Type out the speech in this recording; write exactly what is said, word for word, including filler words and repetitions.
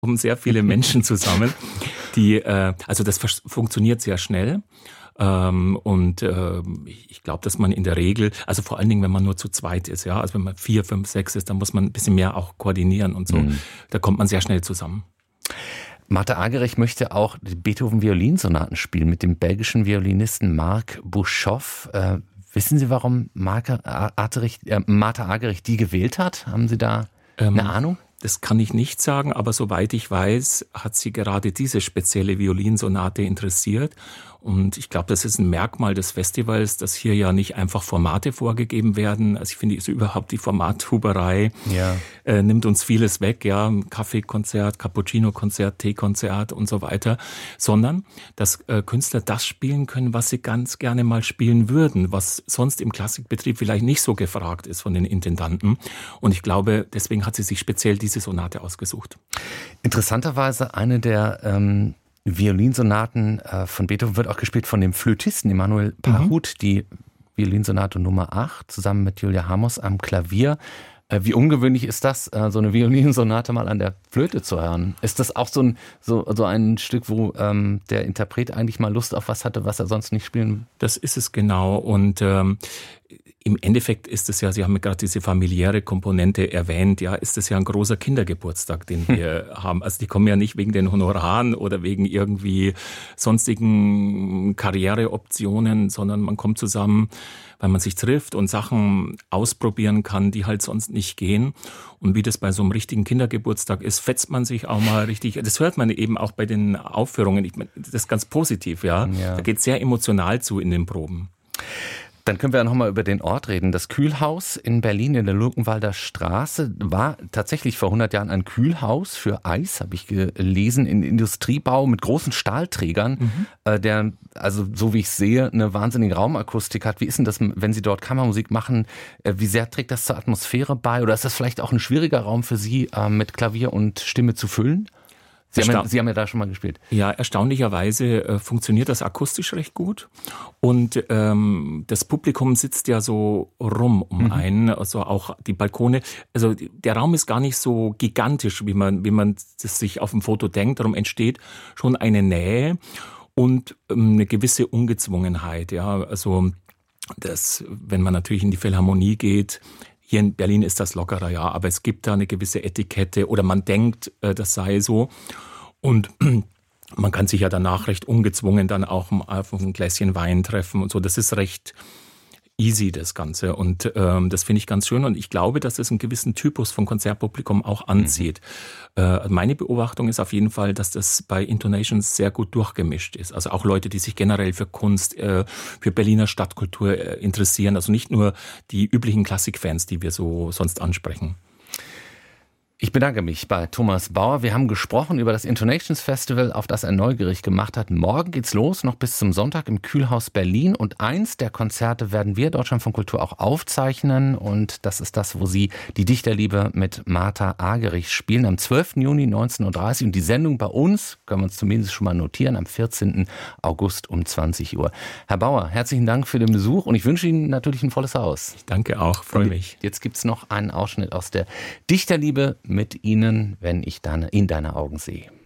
kommen sehr viele Menschen zusammen, die, äh, also das vers- funktioniert sehr schnell. Ähm, und äh, ich glaube, dass man in der Regel, also vor allen Dingen, wenn man nur zu zweit ist, ja, also wenn man vier, fünf, sechs ist, dann muss man ein bisschen mehr auch koordinieren und so. Mhm. Da kommt man sehr schnell zusammen. Martha Argerich möchte auch die Beethoven-Violinsonaten spielen mit dem belgischen Violinisten Marc Bouchoff. Äh, wissen Sie, warum Martha Argerich, äh, Martha Argerich die gewählt hat? Haben Sie da ähm, eine Ahnung? Das kann ich nicht sagen, aber soweit ich weiß, hat sie gerade diese spezielle Violinsonate interessiert. Und ich glaube, das ist ein Merkmal des Festivals, dass hier ja nicht einfach Formate vorgegeben werden. Also ich finde, so überhaupt die Formathuberei ja. äh, nimmt uns vieles weg. Ja, Kaffeekonzert, Cappuccino-Konzert, Teekonzert und so weiter. Sondern, dass äh, Künstler das spielen können, was sie ganz gerne mal spielen würden, was sonst im Klassikbetrieb vielleicht nicht so gefragt ist von den Intendanten. Und ich glaube, deswegen hat sie sich speziell diese Sonate ausgesucht. Interessanterweise eine der ähm Violinsonaten äh, von Beethoven wird auch gespielt von dem Flötisten Emanuel Pahud, mhm. die Violinsonate Nummer acht, zusammen mit Julia Hamos am Klavier. Äh, wie ungewöhnlich ist das, äh, so eine Violinsonate mal an der Flöte zu hören? Ist das auch so ein, so, so ein Stück, wo ähm, der Interpret eigentlich mal Lust auf was hatte, was er sonst nicht spielen? Das ist es genau. Und ähm, im Endeffekt ist es ja, Sie haben gerade diese familiäre Komponente erwähnt, ja, ist es ja ein großer Kindergeburtstag, den wir hm. haben. Also die kommen ja nicht wegen den Honoraren oder wegen irgendwie sonstigen Karriereoptionen, sondern man kommt zusammen, weil man sich trifft und Sachen ausprobieren kann, die halt sonst nicht gehen. Und wie das bei so einem richtigen Kindergeburtstag ist, fetzt man sich auch mal richtig. Das hört man eben auch bei den Aufführungen. Ich meine, das ist ganz positiv, ja. ja. Da geht es sehr emotional zu in den Proben. Dann können wir ja nochmal über den Ort reden. Das Kühlhaus in Berlin in der Luckenwalder Straße war tatsächlich vor hundert Jahren ein Kühlhaus für Eis, habe ich gelesen, in Industriebau mit großen Stahlträgern, mhm. äh, der, also so wie ich sehe, eine wahnsinnige Raumakustik hat. Wie ist denn das, wenn Sie dort Kammermusik machen? Äh, wie sehr trägt das zur Atmosphäre bei? Oder ist das vielleicht auch ein schwieriger Raum für Sie, äh, mit Klavier und Stimme zu füllen? Sie haben, ja, Sie haben ja da schon mal gespielt. Ja, erstaunlicherweise äh, funktioniert das akustisch recht gut. Und ähm, das Publikum sitzt ja so rum um mhm. einen, also auch die Balkone. Also der Raum ist gar nicht so gigantisch, wie man, wie man das sich auf dem Foto denkt. Darum entsteht schon eine Nähe und ähm, eine gewisse Ungezwungenheit. Ja, also das, wenn man natürlich in die Philharmonie geht. Hier in Berlin ist das lockerer, ja, aber es gibt da eine gewisse Etikette oder man denkt, das sei so. Und man kann sich ja danach recht ungezwungen dann auch auf ein Gläschen Wein treffen und so. Das ist recht easy, das Ganze. Und ähm, das finde ich ganz schön. Und ich glaube, dass es einen gewissen Typus von Konzertpublikum auch anzieht. Mhm. Äh, meine Beobachtung ist auf jeden Fall, dass das bei Intonations sehr gut durchgemischt ist. Also auch Leute, die sich generell für Kunst, äh, für Berliner Stadtkultur äh, interessieren. Also nicht nur die üblichen Klassikfans, die wir so sonst ansprechen. Ich bedanke mich bei Thomas Bauer. Wir haben gesprochen über das Intonations Festival, auf das er neugierig gemacht hat. Morgen geht's los, noch bis zum Sonntag im Kühlhaus Berlin. Und eins der Konzerte werden wir, Deutschlandfunk Kultur, auch aufzeichnen. Und das ist das, wo Sie die Dichterliebe mit Martha Argerich spielen. Am zwölften Juni neunzehn Uhr dreißig. Und die Sendung bei uns, können wir uns zumindest schon mal notieren, am vierzehnten August um zwanzig Uhr. Herr Bauer, herzlichen Dank für den Besuch. Und ich wünsche Ihnen natürlich ein volles Haus. Ich danke auch, freue mich. Jetzt gibt's noch einen Ausschnitt aus der Dichterliebe mit Ihnen, wenn ich dann in deine Augen sehe.